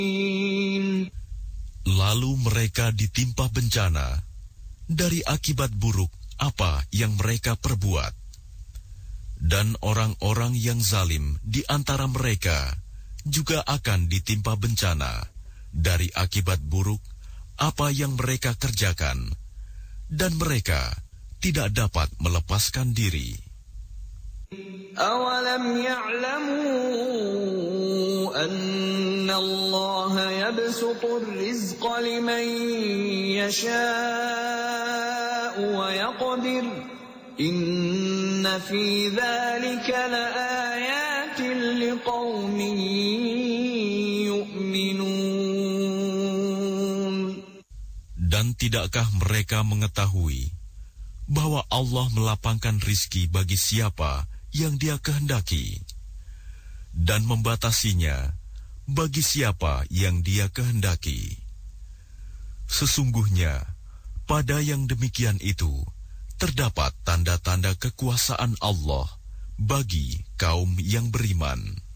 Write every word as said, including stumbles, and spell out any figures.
Lalu mereka ditimpa bencana dari akibat buruk apa yang mereka perbuat. Dan orang-orang yang zalim di antara mereka juga akan ditimpa bencana dari akibat buruk apa yang mereka kerjakan, dan mereka tidak dapat melepaskan diri. Awalam ya'lamu anna Allah yabsutur rizqa liman yasha'u wa yaqdir. Inna fi dhalika laayatin liqaumin yu'minun. Dan tidakkah mereka mengetahui bahwa Allah melapangkan rizki bagi siapa yang Dia kehendaki, dan membatasinya bagi siapa yang Dia kehendaki. Sesungguhnya pada yang demikian itu terdapat tanda-tanda kekuasaan Allah bagi kaum yang beriman.